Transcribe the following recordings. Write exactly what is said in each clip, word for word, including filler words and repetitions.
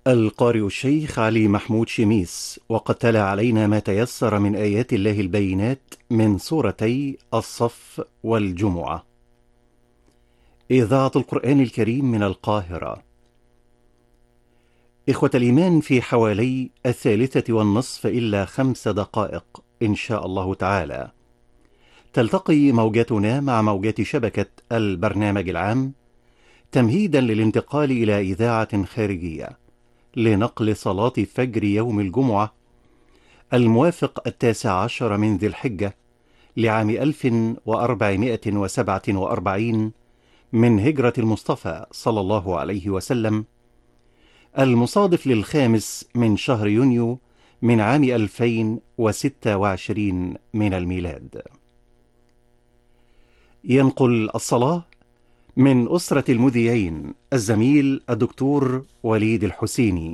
القارئ الشيخ علي محمود شميس، وقد تلا علينا ما تيسر من آيات الله البينات من سورتي الصف والجمعة. إذاعة القرآن الكريم من القاهرة. إخوة الإيمان، في حوالي الثالثة والنصف إلا خمس دقائق إن شاء الله تعالى تلتقي موجاتنا مع موجات شبكة البرنامج العام، تمهيدا للانتقال إلى إذاعة خارجية لنقل صلاة فجر يوم الجمعة الموافق التاسع عشر من ذي الحجة لعام ألف وأربعمائة وسبعة وأربعين من هجرة المصطفى صلى الله عليه وسلم، المصادف للخامس من شهر يونيو من عام ألفين وستة وعشرين من الميلاد. ينقل الصلاة من أسرة المذيعين الزميل الدكتور وليد الحسيني،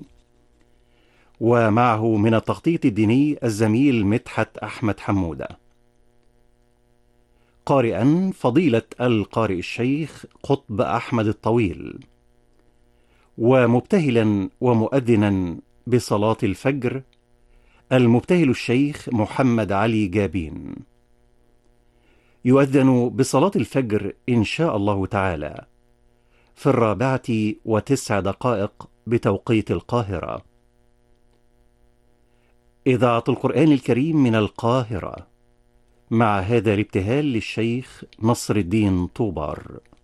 ومعه من التخطيط الديني الزميل مدحت أحمد حمودة. قارئا فضيلة القارئ الشيخ قطب أحمد الطويل، ومبتهلا ومؤذنا بصلاة الفجر المبتهل الشيخ محمد علي جابين. يؤذن بصلاة الفجر إن شاء الله تعالى في الرابعة وتسع دقائق بتوقيت القاهرة. إذاعة القرآن الكريم من القاهرة، مع هذا الابتهال للشيخ نصر الدين طوبار.